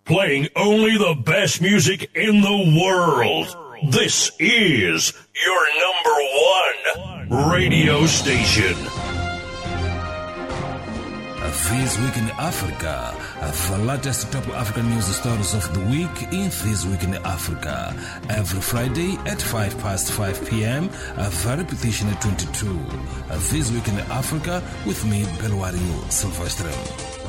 playing only the best music in the world. This is your number one radio station. This Week in Africa, the latest top African news stories of the week in This Week in Africa. Every Friday at 5 p.m, the repetition at 22. This Week in Africa with me, Belwario Silvestre.